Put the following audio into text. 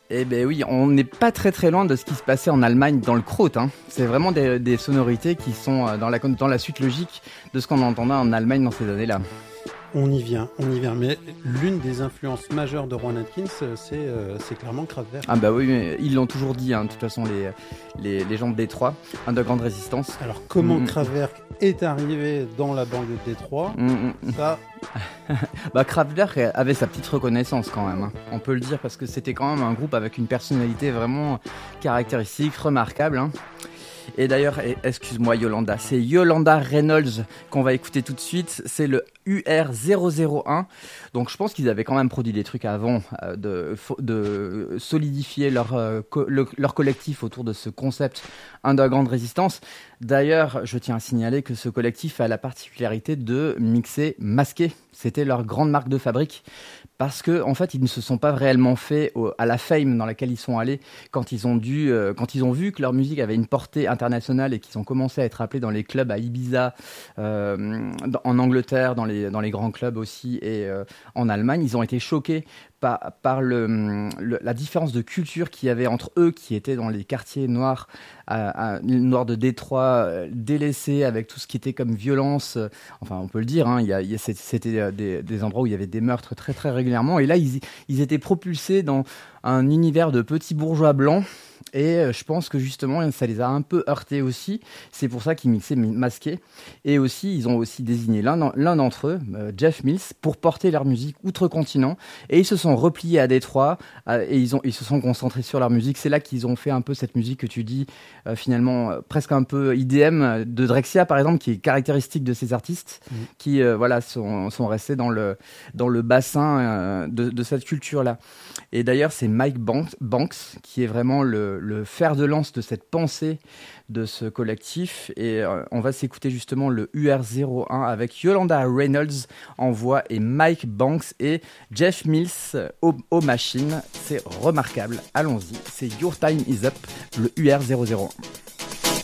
Eh ben oui, on n'est pas très très loin de ce qui se passait en Allemagne dans le Kraut. Hein. C'est vraiment des sonorités qui sont dans la suite logique de ce qu'on entendait en Allemagne dans ces années-là. On y vient. Mais l'une des influences majeures de Rowan Atkins, c'est clairement Kraftwerk. Ah bah oui, mais ils l'ont toujours dit, hein, de toute façon, les gens de Détroit, Underground Resistance. Alors comment Kraftwerk est arrivé dans la banlieue de Détroit, ça... Bah, Kraftwerk avait sa petite reconnaissance quand même, hein. On peut le dire, parce que c'était quand même un groupe avec une personnalité vraiment caractéristique, remarquable, hein. Et d'ailleurs, excuse-moi Yolanda, c'est Yolanda Reynolds qu'on va écouter tout de suite, c'est le UR001. Donc je pense qu'ils avaient quand même produit des trucs avant de solidifier leur collectif autour de ce concept Underground Resistance. D'ailleurs, je tiens à signaler que ce collectif a la particularité de mixer masqué. C'était leur grande marque de fabrique. Parce que en fait, ils ne se sont pas réellement fait à la fame dans laquelle ils sont allés quand ils ont vu que leur musique avait une portée internationale et qu'ils ont commencé à être appelés dans les clubs à Ibiza, en Angleterre, dans les grands clubs aussi, et en Allemagne. Ils ont été choqués par la différence de culture qu'il y avait entre eux, qui étaient dans les quartiers noirs, noirs de Détroit, délaissés avec tout ce qui était comme violence. Enfin, on peut le dire, hein, c'était des endroits où il y avait des meurtres très très régulièrement. Et là, ils étaient propulsés dans un univers de petits bourgeois blancs. Et je pense que justement, ça les a un peu heurtés aussi. C'est pour ça qu'ils mixaient masqués. Et aussi, ils ont aussi désigné l'un d'entre eux, Jeff Mills, pour porter leur musique outre-continent. Et ils se sont repliés à Détroit et ils se sont concentrés sur leur musique. C'est là qu'ils ont fait un peu cette musique que tu dis, finalement, presque un peu IDM de Drexciya, par exemple, qui est caractéristique de ces artistes, qui sont restés dans le bassin de cette culture-là. Et d'ailleurs, c'est Mike Banks qui est vraiment le fer de lance de cette pensée de ce collectif. Et on va s'écouter justement le UR01 avec Yolanda Reynolds en voix et Mike Banks et Jeff Mills aux machines. C'est remarquable. Allons-y. C'est Your Time Is Up, le UR001.